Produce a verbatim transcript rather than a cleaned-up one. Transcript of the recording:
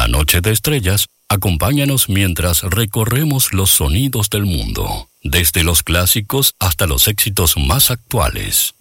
Noche de Estrellas, acompáñanos mientras recorremos los sonidos del mundo, desde los clásicos hasta los éxitos más actuales.